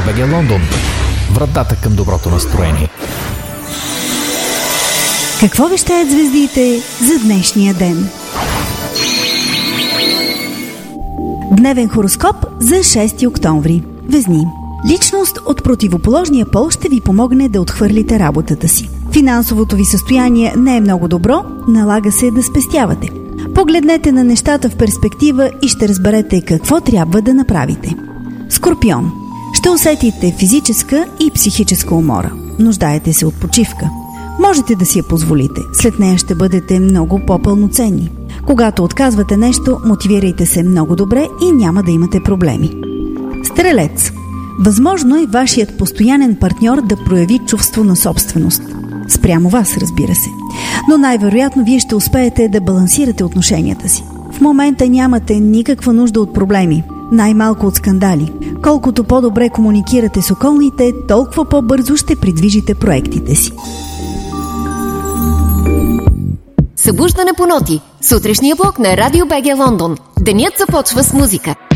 БГ Лондон. Вратата към доброто настроение. Какво вещаят звездите за днешния ден? Дневен хороскоп за 6 октомври. Везни. Личност от противоположния пол ще ви помогне да отхвърлите работата си. Финансовото ви състояние не е много добро, налага се да спестявате. Погледнете на нещата в перспектива и ще разберете какво трябва да направите. Скорпион. Ще усетите физическа и психическа умора. Нуждаете се от почивка. Можете да си я позволите. След нея ще бъдете много по-пълноценни. Когато отказвате нещо, мотивирайте се много добре и няма да имате проблеми. Стрелец. Възможно е вашият постоянен партньор да прояви чувство на собственост. Спрямо вас, разбира се. Но най-вероятно вие ще успеете да балансирате отношенията си. В момента нямате никаква нужда от проблеми, най-малко от скандали. Колкото по-добре комуникирате с околните, толкова по-бързо ще придвижите проектите си. Събуждане по ноти. Сутрешния блок на Радио БГ Лондон. Денят започва с музика.